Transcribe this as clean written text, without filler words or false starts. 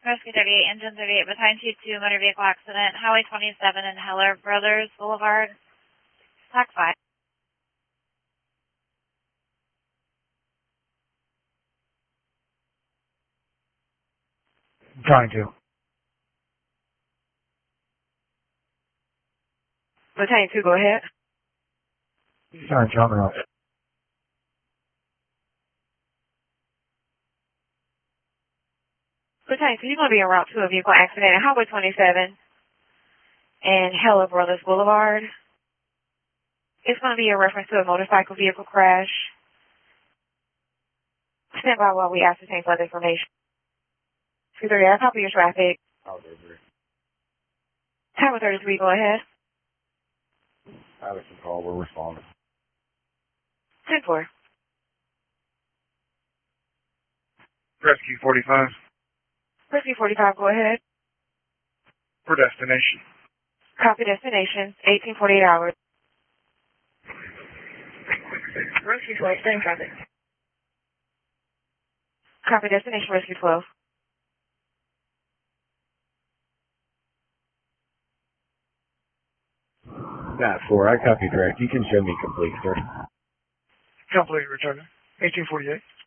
Rescue 38, Engine 38, Battalion 22, motor vehicle accident, Highway 27 and Heller Brothers Boulevard, TAC 5. I'm trying to. Battalion 2, go ahead. Sorry, John Ross. Battalion 2, you're going to be en route to a vehicle accident at Highway 27 and Heller Brothers Boulevard. It's going to be a reference to a motorcycle vehicle crash. Stand by while we ascertain further information. 230, I copy your traffic. Tower 33, go ahead. Addison call, we're responding. 10-4. Rescue 45. Rescue 45, go ahead. For destination. Copy destination, 1848 hours. Rescue 12, same traffic. Copy destination, Rescue 12. That 4, I copy direct. You can show me complete, sir. Complete returning. 1848.